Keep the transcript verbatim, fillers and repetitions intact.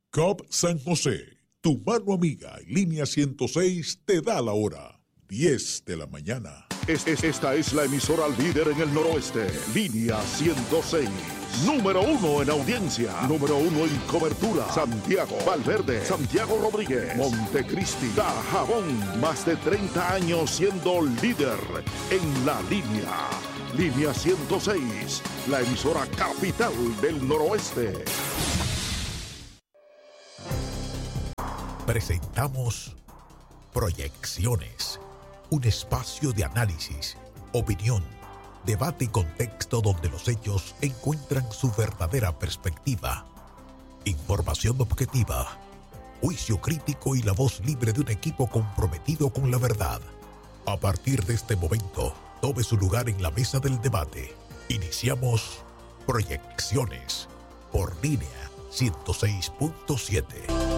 C O P San José, tu mano amiga y línea ciento seis te da la hora, diez de la mañana. Es, es, esta es la emisora líder en el noroeste, línea ciento seis. Número uno en audiencia, número uno en cobertura. Santiago, Valverde, Santiago Rodríguez, Montecristi, Dajabón. Más de treinta años siendo líder en la línea. Línea ciento seis, la emisora capital del noroeste. Presentamos Proyecciones, un espacio de análisis, opinión, debate y contexto donde los hechos encuentran su verdadera perspectiva. Información objetiva, juicio crítico y la voz libre de un equipo comprometido con la verdad. A partir de este momento, tome su lugar en la mesa del debate. Iniciamos Proyecciones por línea ciento seis punto siete.